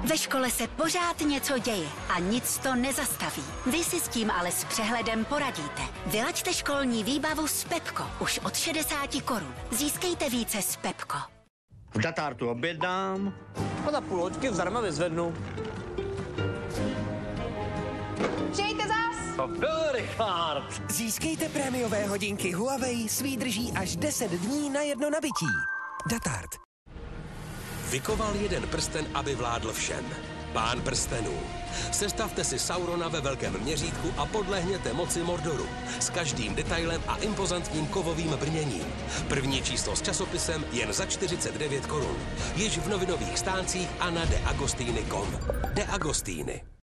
Ve škole se pořád něco děje a nic to nezastaví. Vy si s tím ale s přehledem poradíte. Vylaďte školní výbavu s Pepko už od 60 korun. Získejte více s Pepko. V Datartu objednám. A za půl hoďky zdarma vyzvednu. Přijďte zas! To byl Richard. Získejte prémiové hodinky Huawei s výdrží až 10 dní na jedno nabití. Datard. Vykoval jeden prsten, aby vládl všem. Pán prstenů. Sestavte si Saurona ve velkém měřítku a podlehněte moci Mordoru. S každým detailem a impozantním kovovým brněním. První číslo s časopisem jen za 49 korun. Již v novinových stáncích a na deagostiny.com. De Agostiny.